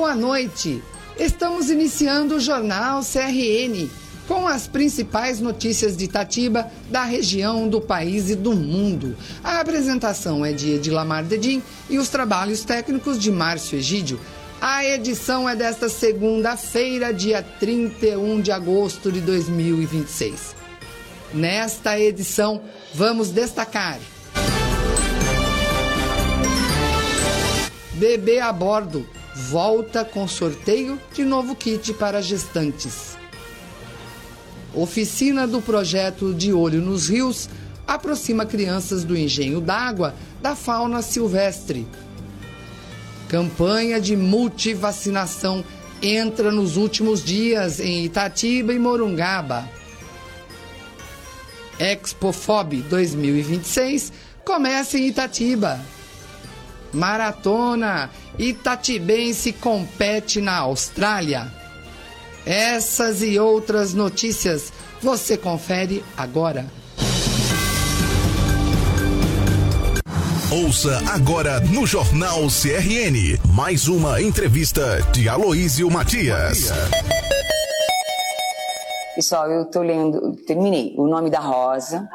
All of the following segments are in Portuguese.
Boa noite! Estamos iniciando o Jornal CRN, com as principais notícias de Itatiba, da região, do país e do mundo. A apresentação é de Edilamar Dedim e os trabalhos técnicos de Márcio Egídio. A edição é desta segunda-feira, dia 31 de agosto de 2026. Nesta edição, vamos destacar: Bebê a bordo volta com sorteio de novo kit para gestantes. Oficina do projeto De Olho nos Rios aproxima crianças do engenho d'água da fauna silvestre. Campanha de multivacinação entra nos últimos dias em Itatiba e Morungaba. Expofob 2026 começa em Itatiba. Maratona itatibense compete na Austrália. Essas e outras notícias você confere agora. Ouça agora no Jornal CRN mais uma entrevista de Aloísio Matias. Pessoal, eu tô lendo, terminei, O Nome da Rosa.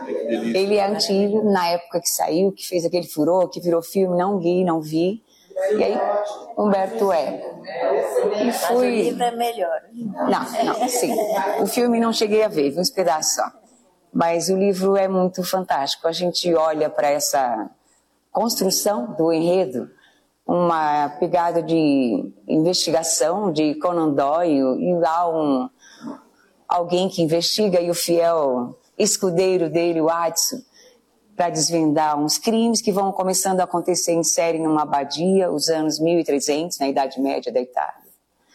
Ele é antigo, na época que saiu, que fez aquele furor, que virou filme, não vi. E aí, Humberto Eco. E fui... Mas o livro é melhor. Não, sim. O filme não cheguei a ver, vi uns pedaços só. Mas o livro é muito fantástico. A gente olha para essa construção do enredo, uma pegada de investigação de Conan Doyle, e há alguém que investiga e o fiel escudeiro dele, o Watson, para desvendar uns crimes que vão começando a acontecer em série numa abadia, os anos 1300, na Idade Média da Itália.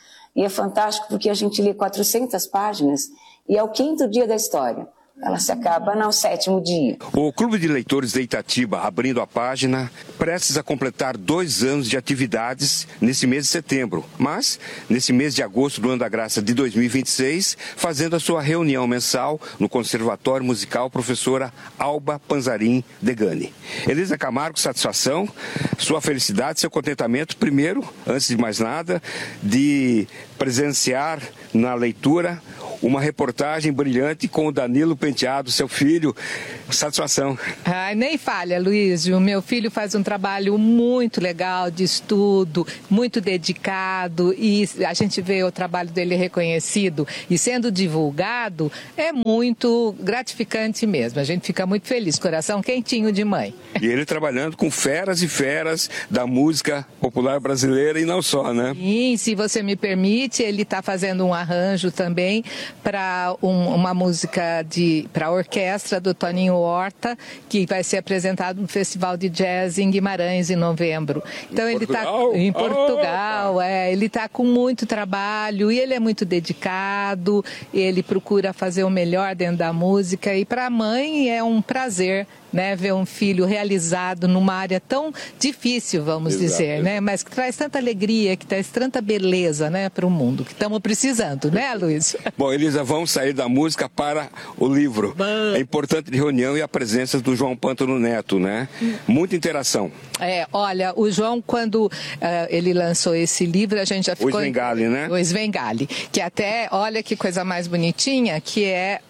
E é fantástico porque a gente lê 400 páginas e é o 5º dia da história. Ela se acaba no 7º dia. O Clube de Leitores de Itatiba, abrindo a página, prestes a completar 2 anos de atividades nesse mês de setembro. Mas, nesse mês de agosto do ano da graça de 2026, fazendo a sua reunião mensal no Conservatório Musical Professora Alba Panzarim Degani. Elisa Camargo, satisfação, sua felicidade, seu contentamento, primeiro, antes de mais nada, de presenciar na leitura uma reportagem brilhante com o Danilo Penteado, seu filho. Satisfação. Ai, nem falha, Luísio. Meu filho faz um trabalho muito legal de estudo, muito dedicado, e a gente vê o trabalho dele reconhecido e sendo divulgado, é muito gratificante mesmo. A gente fica muito feliz, coração quentinho de mãe. E ele trabalhando com feras e feras da música popular brasileira e não só, né? Sim, se você me permite, ele está fazendo um arranjo também para uma música para a orquestra do Toninho Horta, que vai ser apresentado no Festival de Jazz em Guimarães em novembro. Então ele está em Portugal, ele está com muito trabalho e ele é muito dedicado, ele procura fazer o melhor dentro da música, e para a mãe é um prazer, né, ver um filho realizado numa área tão difícil, vamos dizer, né, mas que traz tanta alegria, que traz tanta beleza, né, para o mundo, que estamos precisando, né, Luiz? Bom, Elisa, vamos sair da música para o livro. É importante de reunião e a presença do João Pântano Neto, né? Muita interação. Olha, o João, quando ele lançou esse livro, a gente já ficou... O Svengali, né? O Svengali, que até, olha que coisa mais bonitinha, que é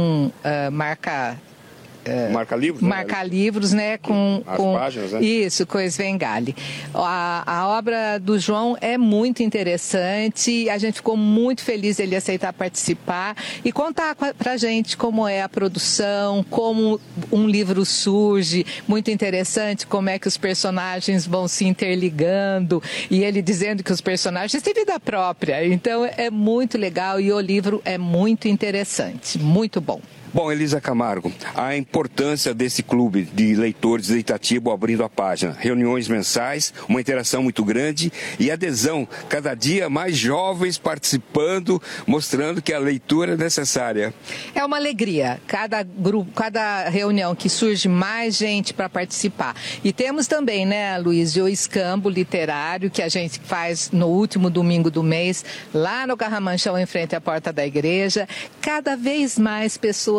marca-livros, né? Com páginas, né? Isso, com o Svengali. A obra do João é muito interessante, a gente ficou muito feliz ele aceitar participar e contar pra gente como é a produção, como um livro surge, muito interessante, como é que os personagens vão se interligando, e ele dizendo que os personagens têm vida própria, então é muito legal e o livro é muito interessante, muito bom. Bom, Elisa Camargo, a importância desse clube de leitores de Itatiba abrindo a página, reuniões mensais, uma interação muito grande e adesão, cada dia mais jovens participando, mostrando que a leitura é necessária. É uma alegria, cada grupo, cada reunião que surge mais gente para participar. E temos também, né, Luiz, o escambo literário que a gente faz no último domingo do mês, lá no Carramanchão, em frente à porta da igreja. Cada vez mais pessoas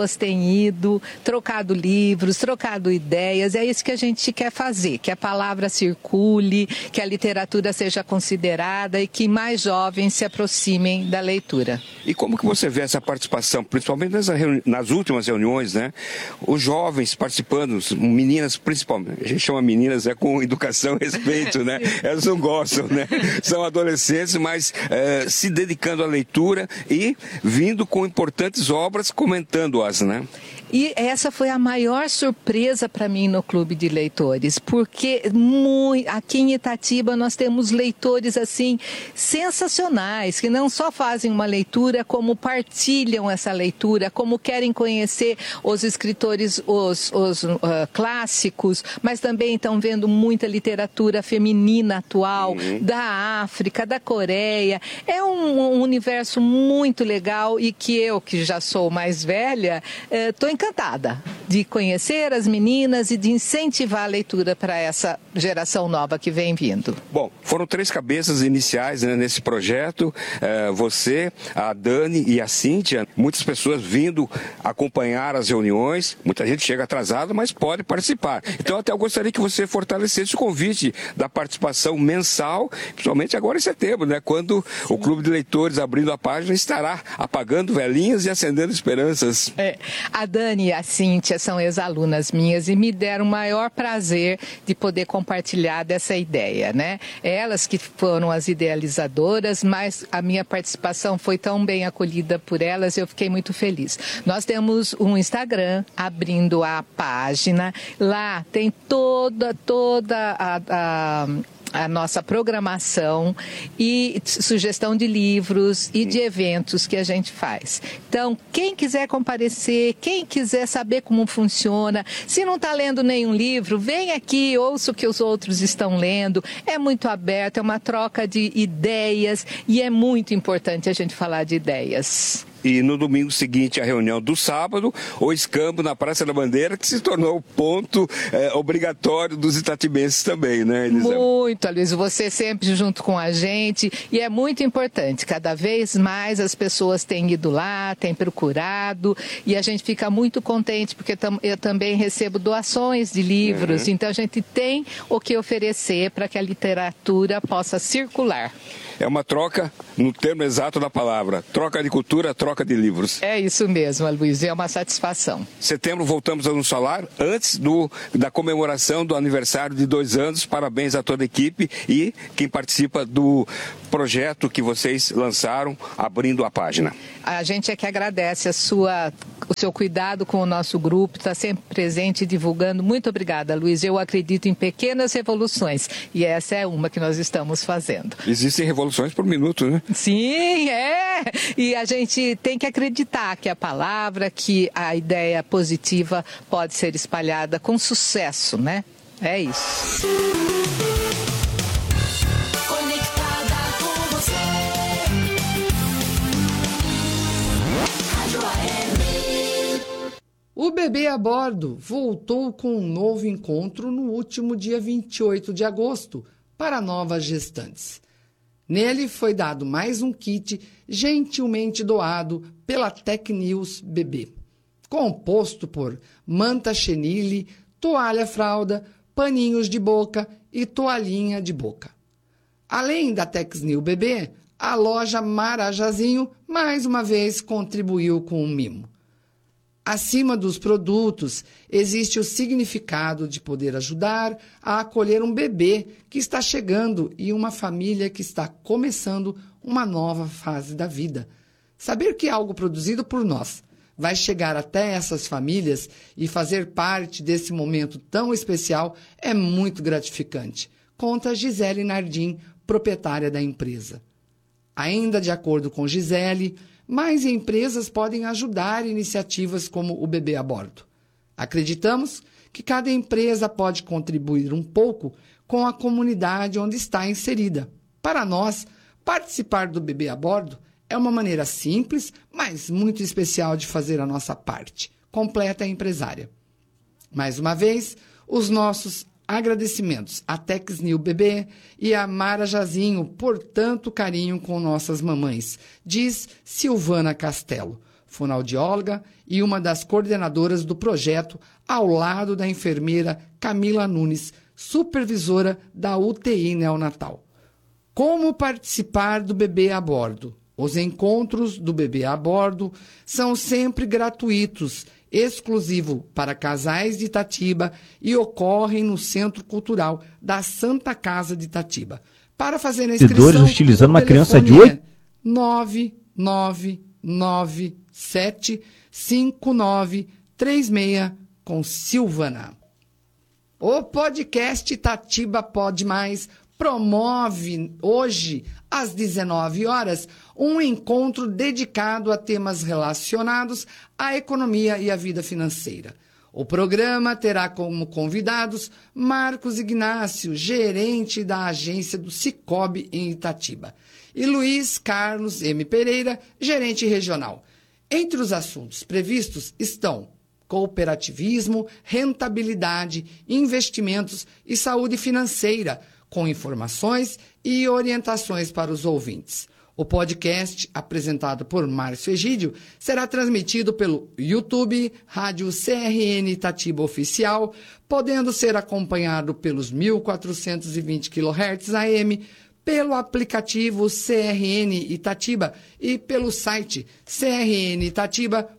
pessoas têm ido, trocado livros, trocado ideias. É isso que a gente quer fazer, que a palavra circule, que a literatura seja considerada e que mais jovens se aproximem da leitura. E como que você vê essa participação, principalmente nas últimas reuniões, né? Os jovens participando, meninas principalmente, a gente chama meninas com educação e respeito, né? Elas não gostam, né? São adolescentes, mas se dedicando à leitura e vindo com importantes obras, comentando-as, né? E essa foi a maior surpresa para mim no Clube de Leitores, porque aqui em Itatiba nós temos leitores assim sensacionais, que não só fazem uma leitura, como partilham essa leitura, como querem conhecer os escritores, os clássicos, mas também estão vendo muita literatura feminina atual, da África, da Coreia. É um universo muito legal e que eu, que já sou mais velha, estou encantada de conhecer as meninas e de incentivar a leitura para essa geração nova que vem vindo. Bom, foram 3 cabeças iniciais, né, nesse projeto, você, a Dani e a Cíntia, muitas pessoas vindo acompanhar as reuniões, muita gente chega atrasada, mas pode participar. Então até eu gostaria que você fortalecesse o convite da participação mensal, principalmente agora em setembro, né, quando o Clube de Leitores, abrindo a página, estará apagando velhinhas e acendendo esperanças. A Dani e a Cíntia são ex-alunas minhas e me deram o maior prazer de poder compartilhar dessa ideia, né? Elas que foram as idealizadoras, mas a minha participação foi tão bem acolhida por elas, eu fiquei muito feliz. Nós temos um Instagram, abrindo a página, lá tem toda a nossa programação e sugestão de livros e de eventos que a gente faz. Então, quem quiser comparecer, quem quiser saber como funciona, se não está lendo nenhum livro, vem aqui, ouça o que os outros estão lendo. É muito aberto, é uma troca de ideias e é muito importante a gente falar de ideias. E no domingo seguinte, a reunião do sábado, o escambo na Praça da Bandeira, que se tornou o ponto obrigatório dos itatibenses também, né, Elisama? Muito, Aloysio, você sempre junto com a gente, e é muito importante, cada vez mais as pessoas têm ido lá, têm procurado, e a gente fica muito contente, porque eu também recebo doações de livros, então a gente tem o que oferecer para que a literatura possa circular. É uma troca, no termo exato da palavra, troca de cultura, troca de livros. É isso mesmo, Aloysio, é uma satisfação. Setembro voltamos a nos falar antes da comemoração do aniversário de 2 anos. Parabéns a toda a equipe e quem participa do projeto que vocês lançaram, abrindo a página. A gente é que agradece o seu cuidado com o nosso grupo, está sempre presente e divulgando. Muito obrigada, Luiz. Eu acredito em pequenas revoluções e essa é uma que nós estamos fazendo. Existem revoluções por minuto, né? Sim, e a gente tem que acreditar que a palavra, que a ideia positiva pode ser espalhada com sucesso, né? É isso. O Bebê a Bordo voltou com um novo encontro no último dia 28 de agosto para novas gestantes. Nele foi dado mais um kit gentilmente doado pela Tech News Bebê, composto por manta chenille, toalha fralda, paninhos de boca e toalhinha de boca. Além da Tech News Bebê, a loja Marajazinho mais uma vez contribuiu com um mimo. Acima dos produtos, existe o significado de poder ajudar a acolher um bebê que está chegando e uma família que está começando uma nova fase da vida. Saber que algo produzido por nós vai chegar até essas famílias e fazer parte desse momento tão especial é muito gratificante, conta Gisele Nardim, proprietária da empresa. Ainda de acordo com Gisele, mais empresas podem ajudar iniciativas como o Bebê a Bordo. Acreditamos que cada empresa pode contribuir um pouco com a comunidade onde está inserida. Para nós, participar do Bebê a Bordo é uma maneira simples, mas muito especial de fazer a nossa parte, completa a empresária. Mais uma vez, os nossos agradecimentos à Tech News Bebê e a Marajazinho por tanto carinho com nossas mamães, diz Silvana Castelo, fonoaudióloga e uma das coordenadoras do projeto, ao lado da enfermeira Camila Nunes, supervisora da UTI neonatal. Como participar do Bebê a Bordo? Os encontros do Bebê a Bordo são sempre gratuitos, exclusivo para casais de Itatiba e ocorrem no Centro Cultural da Santa Casa de Itatiba. Para fazer a inscrição, utilizando uma criança de 8 99975936 com Silvana. O podcast Itatiba Pode Mais promove hoje, às 19 horas, um encontro dedicado a temas relacionados à economia e à vida financeira. O programa terá como convidados Marcos Ignácio, gerente da agência do Sicoob em Itatiba, e Luiz Carlos M. Pereira, gerente regional. Entre os assuntos previstos estão cooperativismo, rentabilidade, investimentos e saúde financeira, com informações e orientações para os ouvintes. O podcast, apresentado por Márcio Egídio, será transmitido pelo YouTube, Rádio CRN Itatiba Oficial, podendo ser acompanhado pelos 1420 kHz AM, pelo aplicativo CRN Itatiba e pelo site crnitatiba.com.br.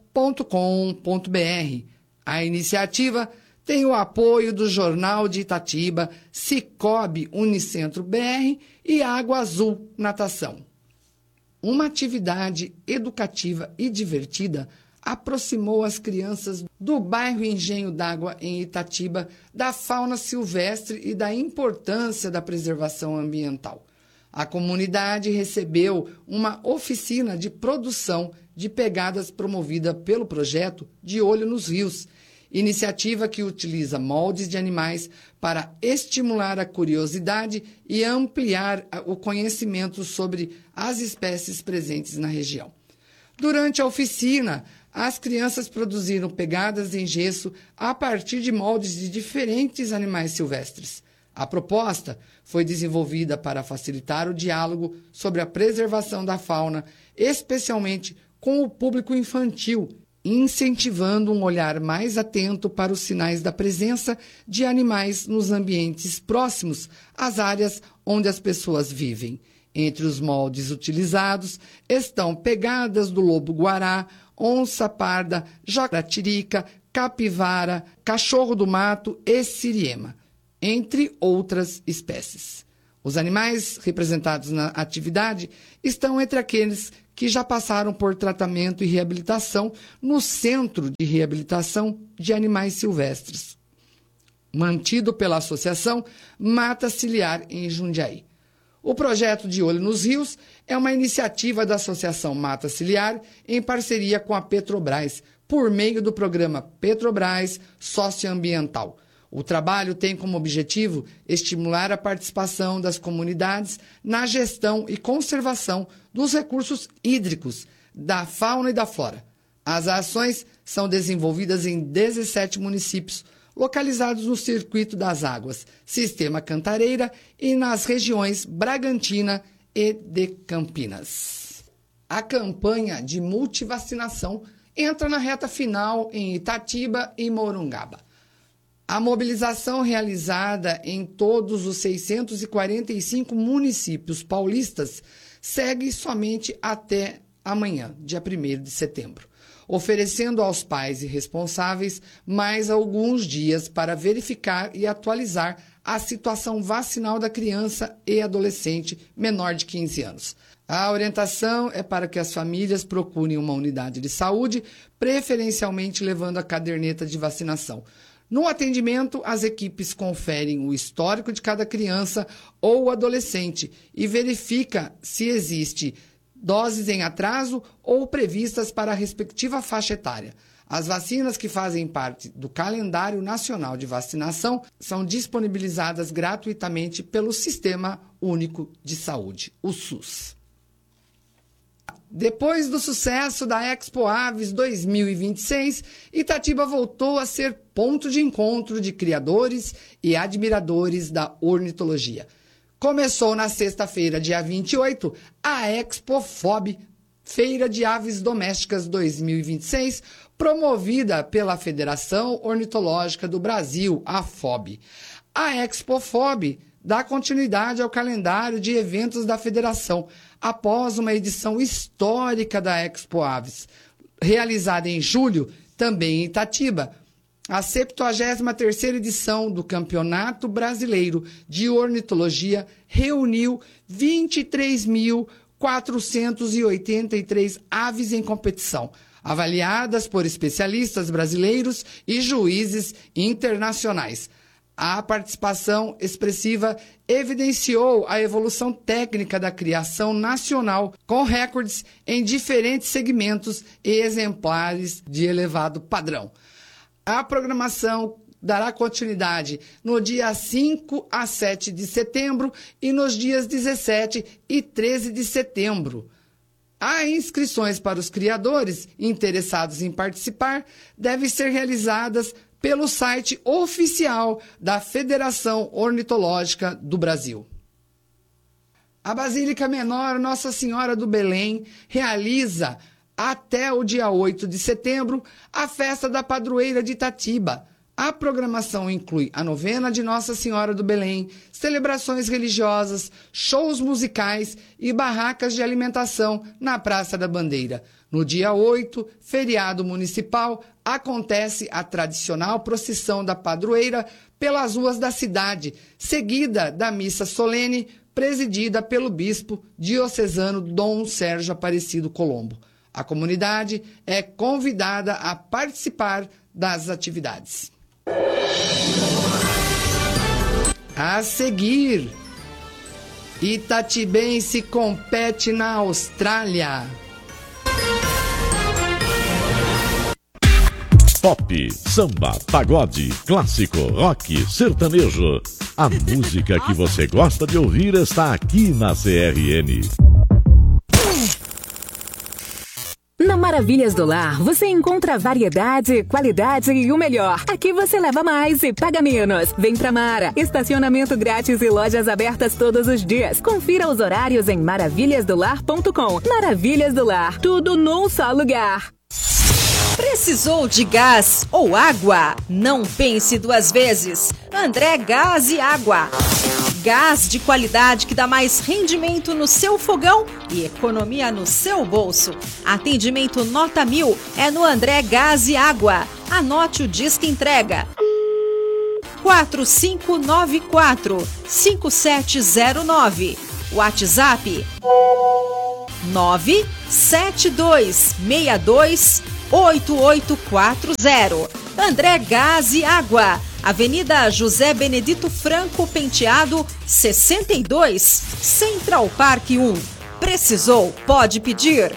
A iniciativa tem o apoio do Jornal de Itatiba, Sicoob Unicentro BR e Água Azul Natação. Uma atividade educativa e divertida aproximou as crianças do bairro Engenho d'Água, em Itatiba, da fauna silvestre e da importância da preservação ambiental. A comunidade recebeu uma oficina de produção de pegadas promovida pelo projeto De Olho nos Rios, iniciativa que utiliza moldes de animais para estimular a curiosidade e ampliar o conhecimento sobre as espécies presentes na região. Durante a oficina, as crianças produziram pegadas em gesso a partir de moldes de diferentes animais silvestres. A proposta foi desenvolvida para facilitar o diálogo sobre a preservação da fauna, especialmente com o público infantil, incentivando um olhar mais atento para os sinais da presença de animais nos ambientes próximos às áreas onde as pessoas vivem. Entre os moldes utilizados estão pegadas do lobo-guará, onça parda, jaguatirica, capivara, cachorro do mato e siriema, entre outras espécies. Os animais representados na atividade estão entre aqueles que já passaram por tratamento e reabilitação no Centro de Reabilitação de Animais Silvestres, mantido pela Associação Mata Ciliar em Jundiaí. O projeto De Olho nos Rios é uma iniciativa da Associação Mata Ciliar em parceria com a Petrobras, por meio do programa Petrobras Socioambiental. O trabalho tem como objetivo estimular a participação das comunidades na gestão e conservação dos recursos hídricos, da fauna e da flora. As ações são desenvolvidas em 17 municípios, localizados no Circuito das Águas, Sistema Cantareira e nas regiões Bragantina e de Campinas. A campanha de multivacinação entra na reta final em Itatiba e Morungaba. A mobilização realizada em todos os 645 municípios paulistas segue somente até amanhã, dia 1º de setembro, oferecendo aos pais e responsáveis mais alguns dias para verificar e atualizar a situação vacinal da criança e adolescente menor de 15 anos. A orientação é para que as famílias procurem uma unidade de saúde, preferencialmente levando a caderneta de vacinação. No atendimento, as equipes conferem o histórico de cada criança ou adolescente e verifica se existe doses em atraso ou previstas para a respectiva faixa etária. As vacinas que fazem parte do calendário nacional de vacinação são disponibilizadas gratuitamente pelo Sistema Único de Saúde, o SUS. Depois do sucesso da Expo Aves 2026, Itatiba voltou a ser ponto de encontro de criadores e admiradores da ornitologia. Começou na sexta-feira, dia 28, a Expo FOB, Feira de Aves Domésticas 2026, promovida pela Federação Ornitológica do Brasil, a FOB. A Expo FOB dá continuidade ao calendário de eventos da federação, após uma edição histórica da Expo Aves, realizada em julho, também em Itatiba. A 73ª edição do Campeonato Brasileiro de Ornitologia reuniu 23.483 aves em competição, avaliadas por especialistas brasileiros e juízes internacionais. A participação expressiva evidenciou a evolução técnica da criação nacional, com recordes em diferentes segmentos e exemplares de elevado padrão. A programação dará continuidade no dia 5 a 7 de setembro e nos dias 17 e 13 de setembro. As inscrições para os criadores interessados em participar devem ser realizadas pelo site oficial da Federação Ornitológica do Brasil. A Basílica Menor Nossa Senhora do Belém realiza, até o dia 8 de setembro, a Festa da Padroeira de Itatiba. A programação inclui a novena de Nossa Senhora do Belém, celebrações religiosas, shows musicais e barracas de alimentação na Praça da Bandeira. No dia 8, feriado municipal, acontece a tradicional procissão da padroeira pelas ruas da cidade, seguida da missa solene presidida pelo bispo diocesano Dom Sérgio Aparecido Colombo. A comunidade é convidada a participar das atividades. A seguir, Itatibense compete na Austrália. Pop, samba, pagode, clássico, rock, sertanejo. A música que você gosta de ouvir está aqui na CRN. Na Maravilhas do Lar, você encontra variedade, qualidade e o melhor. Aqui você leva mais e paga menos. Vem pra Mara. Estacionamento grátis e lojas abertas todos os dias. Confira os horários em maravilhasdolar.com. Maravilhas do Lar. Tudo num só lugar. Precisou de gás ou água? Não pense duas vezes. André Gás e Água. Gás de qualidade que dá mais rendimento no seu fogão e economia no seu bolso. Atendimento nota 1000 é no André Gás e Água. Anote o disque entrega. 4594-5709. WhatsApp 972628840. André Gás e Água. Avenida José Benedito Franco Penteado, 62, Central Park 1. Precisou? Pode pedir.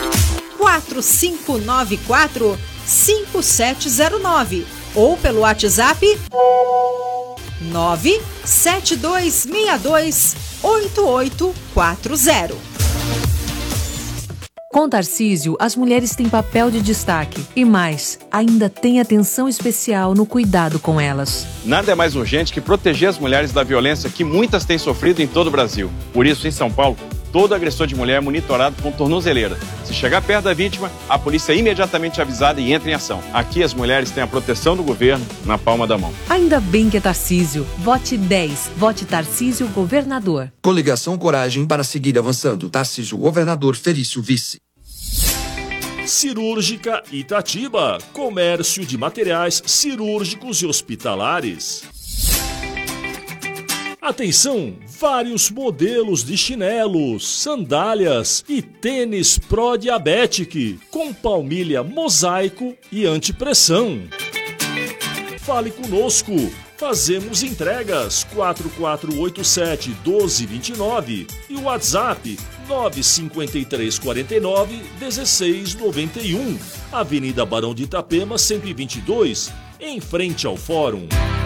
4594-5709 ou pelo WhatsApp 972628840. Com Tarcísio, as mulheres têm papel de destaque e mais, ainda tem atenção especial no cuidado com elas. Nada é mais urgente que proteger as mulheres da violência que muitas têm sofrido em todo o Brasil. Por isso, em São Paulo, todo agressor de mulher é monitorado com tornozeleira. Se chegar perto da vítima, a polícia é imediatamente avisada e entra em ação. Aqui as mulheres têm a proteção do governo na palma da mão. Ainda bem que é Tarcísio. Vote 10. Vote Tarcísio Governador. Coligação Coragem para seguir avançando. Tarcísio Governador, Felício Vice. Cirúrgica Itatiba. Comércio de materiais cirúrgicos e hospitalares. Atenção! Vários modelos de chinelos, sandálias e tênis Pro-Diabetic com palmilha mosaico e antipressão. Fale conosco. Fazemos entregas 4487-1229 e o WhatsApp 95349-1691. Avenida Barão de Itapema 122, em frente ao Fórum.